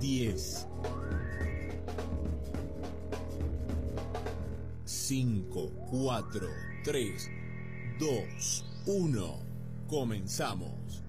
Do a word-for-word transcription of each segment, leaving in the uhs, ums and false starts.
diez, cinco, cuatro, tres, dos, uno. Comenzamos.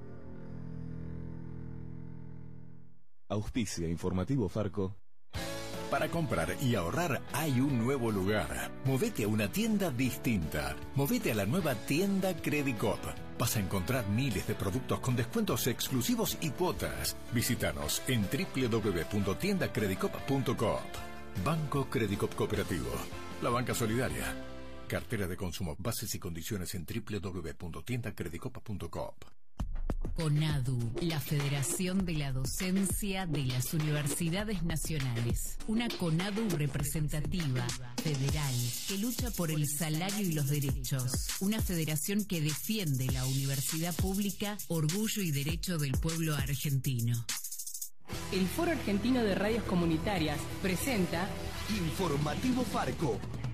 Auspicia Informativo Farco. Para comprar y ahorrar hay un nuevo lugar. Movete a una tienda distinta. Movete a la nueva tienda Credicop. Vas a encontrar miles de productos con descuentos exclusivos y cuotas. Visítanos en doble u doble u doble u punto tienda credicop punto coop. Banco Credicop Cooperativo. La banca solidaria. Cartera de consumo. Bases y condiciones en doble u doble u doble u punto tienda credicop punto coop. CONADU, la Federación de la Docencia de las Universidades Nacionales. Una CONADU representativa, federal, que lucha por el salario y los derechos. Una federación que defiende la universidad pública, orgullo y derecho del pueblo argentino. El Foro Argentino de Radios Comunitarias presenta Informativo Farco.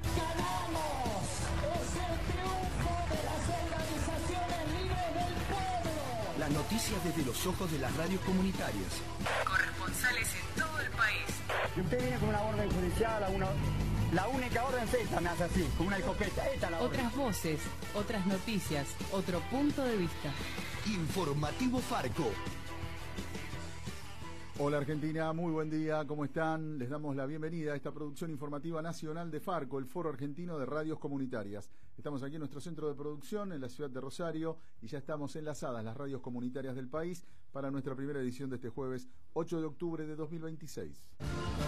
Las noticias desde los ojos de las radios comunitarias. Corresponsales en todo el país. Y usted viene con una orden judicial, a una, la única orden es esta, me hace así, con una escopeta. Esta es la orden. Otras voces, otras noticias, otro punto de vista. Informativo Farco. Hola Argentina, muy buen día, ¿cómo están? Les damos la bienvenida a esta producción informativa nacional de Farco, el Foro Argentino de Radios Comunitarias. Estamos aquí en nuestro centro de producción, en la ciudad de Rosario, y ya estamos enlazadas las radios comunitarias del país para nuestra primera edición de este jueves ocho de octubre de dos mil veintiséis.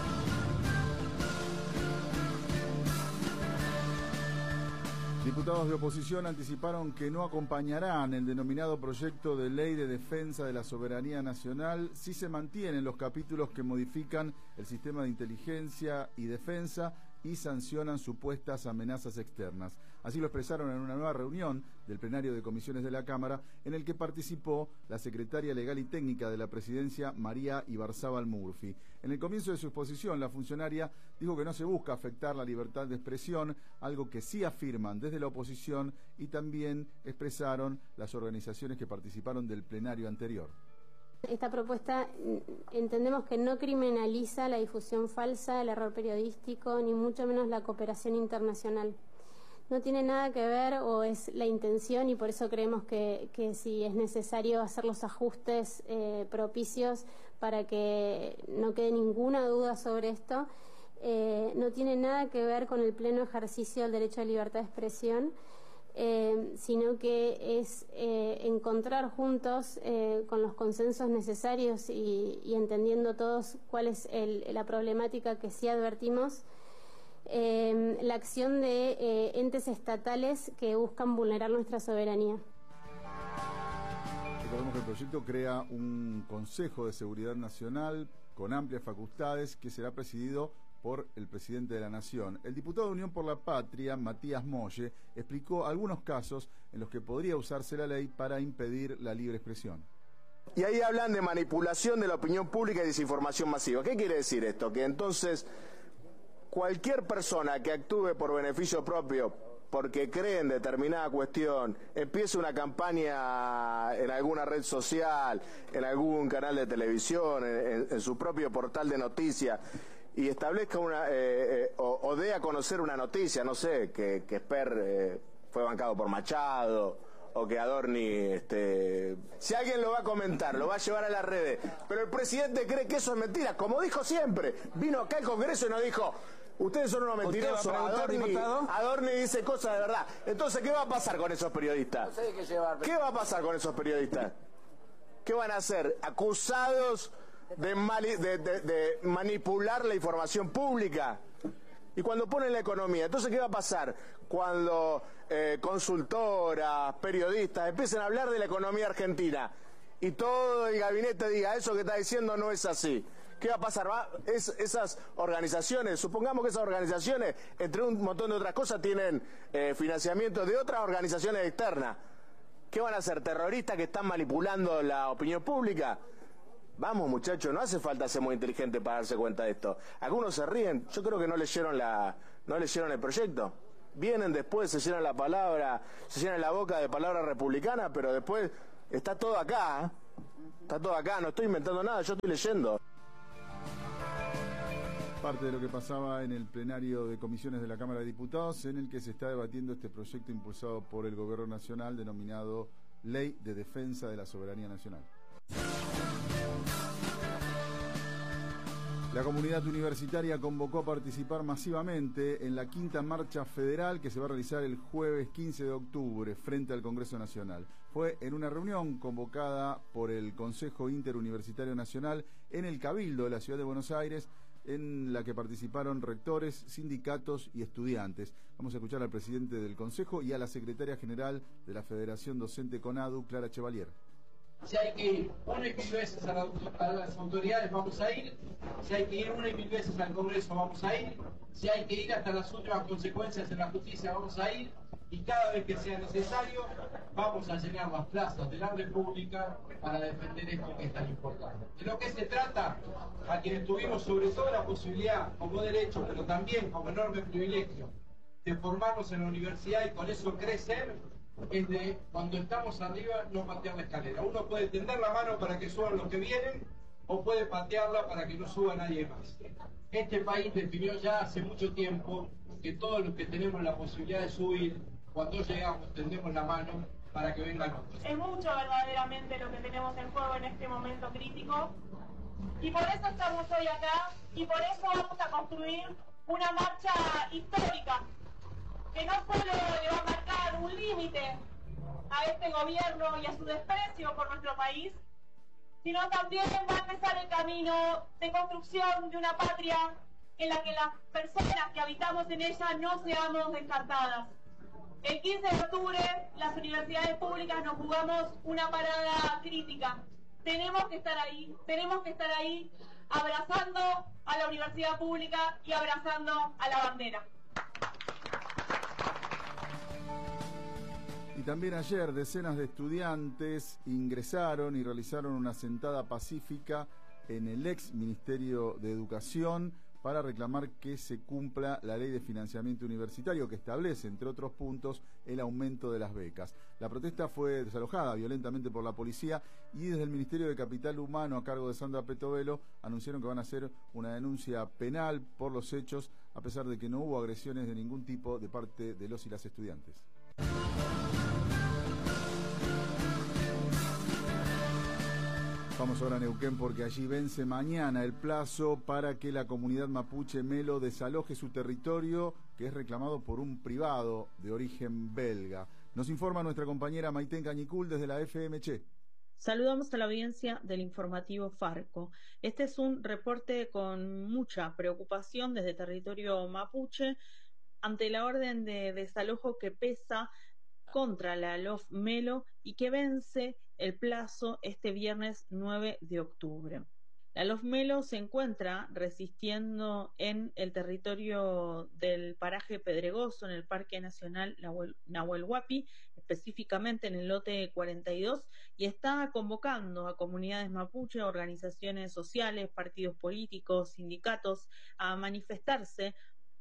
Diputados de oposición anticiparon que no acompañarán el denominado proyecto de ley de defensa de la soberanía nacional si se mantienen los capítulos que modifican el sistema de inteligencia y defensa y sancionan supuestas amenazas externas. Así lo expresaron en una nueva reunión del plenario de comisiones de la Cámara, en el que participó la secretaria legal y técnica de la presidencia, María Ibarzábal Murphy. En el comienzo de su exposición, la funcionaria dijo que no se busca afectar la libertad de expresión, algo que sí afirman desde la oposición, y también expresaron las organizaciones que participaron del plenario anterior. Esta propuesta entendemos que no criminaliza la difusión falsa, el error periodístico, ni mucho menos la cooperación internacional. No tiene nada que ver, o es la intención, y por eso creemos que, que si es necesario hacer los ajustes eh, propicios para que no quede ninguna duda sobre esto, eh, no tiene nada que ver con el pleno ejercicio del derecho a libertad de expresión, Eh, sino que es eh, encontrar juntos, eh, con los consensos necesarios y, y entendiendo todos cuál es el, la problemática que sí advertimos, eh, la acción de eh, entes estatales que buscan vulnerar nuestra soberanía. Recordemos que el proyecto crea un Consejo de Seguridad Nacional con amplias facultades que será presidido por el presidente de la Nación. El diputado de Unión por la Patria, Matías Molle, explicó algunos casos en los que podría usarse la ley para impedir la libre expresión. Y ahí hablan de manipulación de la opinión pública y desinformación masiva. ¿Qué quiere decir esto? Que entonces cualquier persona que actúe por beneficio propio, porque cree en determinada cuestión, empiece una campaña en alguna red social, en algún canal de televisión, en, en su propio portal de noticias, y establezca una, eh, eh, o, o dé a conocer una noticia, no sé, que, que Esper eh, fue bancado por Machado, o que Adorni, este, si alguien lo va a comentar, lo va a llevar a las redes, pero el presidente cree que eso es mentira, como dijo siempre, vino acá al Congreso y nos dijo: ustedes son unos mentirosos, Adorni, Adorni dice cosas de verdad. Entonces, ¿qué va a pasar con esos periodistas? No sé qué llevar, pero... ¿Qué va a pasar con esos periodistas? ¿Qué van a hacer? Acusados de, mali, de, de, de manipular la información pública. Y cuando ponen la economía, entonces ¿qué va a pasar? Cuando eh, consultoras, periodistas empiecen a hablar de la economía argentina y todo el gabinete diga: eso que está diciendo no es así. ¿Qué va a pasar? ¿Va? Es, esas organizaciones, supongamos que esas organizaciones, entre un montón de otras cosas, tienen eh, financiamiento de otras organizaciones externas. ¿Qué van a hacer? ¿Terroristas que están manipulando la opinión pública? Vamos, muchachos, no hace falta ser muy inteligente para darse cuenta de esto. Algunos se ríen, yo creo que no leyeron la, no leyeron el proyecto. Vienen después, se llenan la palabra, se llenan la boca de palabra republicana, pero después está todo acá, ¿eh? Está todo acá, no estoy inventando nada, yo estoy leyendo. Parte de lo que pasaba en el plenario de comisiones de la Cámara de Diputados, en el que se está debatiendo este proyecto impulsado por el Gobierno Nacional denominado Ley de Defensa de la Soberanía Nacional. La comunidad universitaria convocó a participar masivamente en la quinta marcha federal que se va a realizar el jueves quince de octubre frente al Congreso Nacional. Fue en una reunión convocada por el Consejo Interuniversitario Nacional en el Cabildo de la Ciudad de Buenos Aires, en la que participaron rectores, sindicatos y estudiantes. Vamos a escuchar al presidente del Consejo y a la secretaria general de la Federación Docente CONADU, Clara Chevalier. Si hay que ir una y mil veces a, la, a las autoridades, vamos a ir. Si hay que ir una y mil veces al Congreso, vamos a ir. Si hay que ir hasta las últimas consecuencias en la justicia, vamos a ir. Y cada vez que sea necesario, vamos a llenar las plazas de la República para defender esto que es tan importante. De lo que se trata, a quienes tuvimos sobre todo la posibilidad, como derecho, pero también como enorme privilegio, de formarnos en la universidad y con eso crecer, es de cuando estamos arriba no patear la escalera. Uno puede tender la mano para que suban los que vienen o puede patearla para que no suba nadie más. Este país definió ya hace mucho tiempo que todos los que tenemos la posibilidad de subir, cuando llegamos tendemos la mano para que vengan otros. Es mucho verdaderamente lo que tenemos en juego en este momento crítico y por eso estamos hoy acá y por eso vamos a construir una marcha histórica que no solo le va a marcar un límite a este gobierno y a su desprecio por nuestro país, sino también va a empezar el camino de construcción de una patria en la que las personas que habitamos en ella no seamos descartadas. El quince de octubre, las universidades públicas nos jugamos una parada crítica. Tenemos que estar ahí, tenemos que estar ahí abrazando a la universidad pública y abrazando a la bandera. Y también ayer decenas de estudiantes ingresaron y realizaron una sentada pacífica en el ex Ministerio de Educación para reclamar que se cumpla la ley de financiamiento universitario que establece, entre otros puntos, el aumento de las becas. La protesta fue desalojada violentamente por la policía y desde el Ministerio de Capital Humano, a cargo de Sandra Petovelo, anunciaron que van a hacer una denuncia penal por los hechos, a pesar de que no hubo agresiones de ningún tipo de parte de los y las estudiantes. Vamos ahora a Neuquén porque allí vence mañana el plazo para que la comunidad mapuche Melo desaloje su territorio, que es reclamado por un privado de origen belga. Nos informa nuestra compañera Maiten Cañicul desde la F M Che. Saludamos a la audiencia del informativo Farco. Este es un reporte con mucha preocupación desde territorio mapuche ante la orden de desalojo que pesa contra la L O F Melo y que vence el plazo este viernes nueve de octubre. La L O F Melo se encuentra resistiendo en el territorio del paraje Pedregoso, en el Parque Nacional Nahuel Huapi, específicamente en el lote cuarenta y dos, y está convocando a comunidades mapuche, organizaciones sociales, partidos políticos, sindicatos, a manifestarse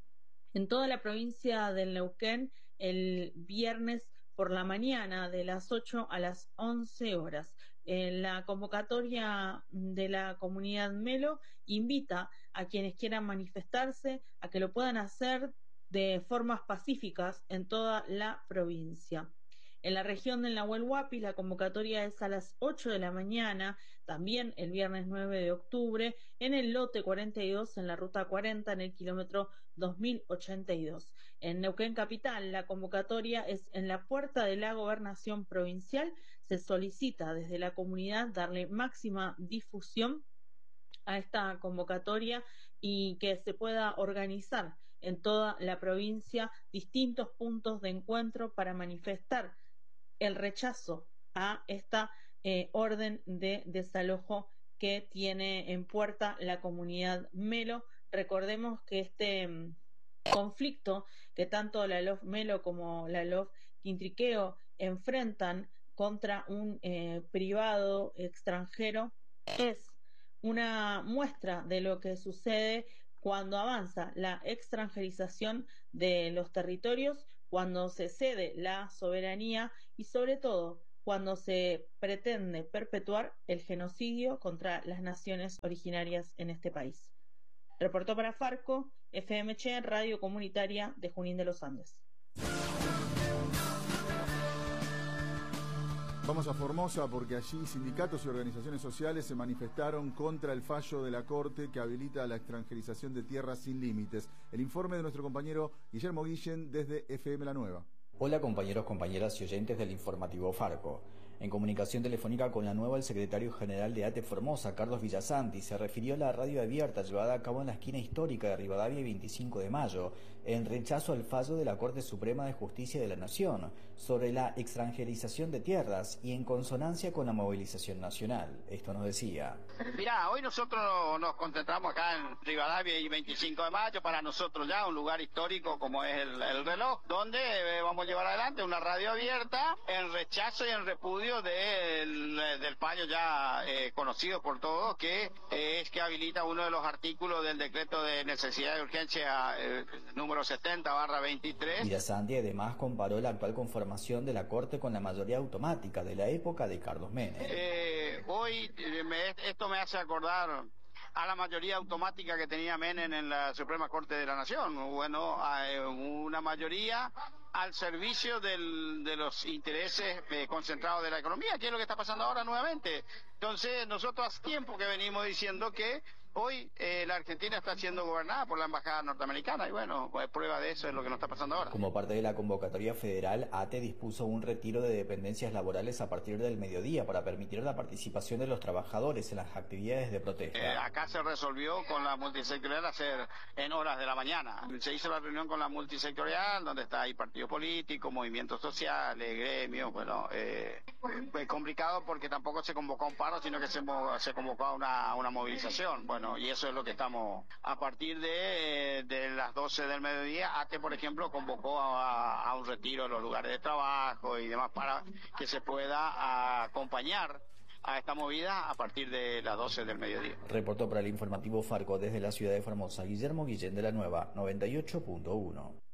en toda la provincia del Neuquén el viernes por la mañana de las ocho a las once horas. En la convocatoria de la comunidad Melo invita a quienes quieran manifestarse a que lo puedan hacer de formas pacíficas en toda la provincia. En la región del Nahuel Huapi la convocatoria es a las ocho de la mañana, también el viernes nueve de octubre, en el lote cuarenta y dos, en la ruta cuarenta, en el kilómetro dos mil ochenta y dos. En Neuquén Capital la convocatoria es en la puerta de la Gobernación Provincial. Se solicita desde la comunidad darle máxima difusión a esta convocatoria y que se pueda organizar en toda la provincia distintos puntos de encuentro para manifestar el rechazo a esta eh, orden de desalojo que tiene en puerta la comunidad Melo. Recordemos que este um, conflicto que tanto la L O F Melo como la L O F Quintriqueo enfrentan contra un eh, privado extranjero es una muestra de lo que sucede cuando avanza la extranjerización de los territorios, cuando se cede la soberanía y sobre todo cuando se pretende perpetuar el genocidio contra las naciones originarias en este país. Reportó para Farco, F M Che, Radio Comunitaria de Junín de los Andes. Vamos a Formosa porque allí sindicatos y organizaciones sociales se manifestaron contra el fallo de la Corte que habilita la extranjerización de tierras sin límites. El informe de nuestro compañero Guillermo Guillén desde F M La Nueva. Hola compañeros, compañeras y oyentes del informativo Farco. En comunicación telefónica con La Nueva, el secretario general de A T E Formosa, Carlos Villasanti, se refirió a la radio abierta llevada a cabo en la esquina histórica de Rivadavia y veinticinco de mayo, en rechazo al fallo de la Corte Suprema de Justicia de la Nación sobre la extranjerización de tierras y en consonancia con la movilización nacional. Esto nos decía. Mirá, hoy nosotros nos concentramos acá en Rivadavia y veinticinco de mayo, para nosotros ya un lugar histórico como es el, el reloj, donde eh, vamos a llevar adelante una radio abierta en rechazo y en repudio Del, del fallo ya eh, conocido por todos, que eh, es que habilita uno de los artículos del decreto de necesidad de urgencia eh, número setenta barra veintitrés. Villasanti además comparó la actual conformación de la Corte con la mayoría automática de la época de Carlos Menem. Eh, hoy eh, me, esto me hace acordar a la mayoría automática que tenía Menem en la Suprema Corte de la Nación. Bueno, hay una mayoría al servicio del, de los intereses eh, concentrados de la economía, que es lo que está pasando ahora nuevamente. Entonces, nosotros hace tiempo que venimos diciendo que hoy eh, la Argentina está siendo gobernada por la embajada norteamericana y bueno, pues prueba de eso es lo que nos está pasando ahora. Como parte de la convocatoria federal, A T E dispuso un retiro de dependencias laborales a partir del mediodía para permitir la participación de los trabajadores en las actividades de protesta. Eh, acá se resolvió con la multisectorial hacer en horas de la mañana. Se hizo la reunión con la multisectorial, donde está ahí partidos políticos, movimientos sociales, gremios, bueno, eh, fue complicado porque tampoco se convocó a un paro, sino que se, se convocó a una, una movilización. Bueno, y eso es lo que estamos, a partir de, de las doce del mediodía, A T E, por ejemplo, convocó a, a un retiro de los lugares de trabajo y demás para que se pueda acompañar a esta movida a partir de las doce del mediodía. Reportó para el informativo Farco desde la ciudad de Formosa, Guillermo Guillén de La Nueva, noventa y ocho punto uno.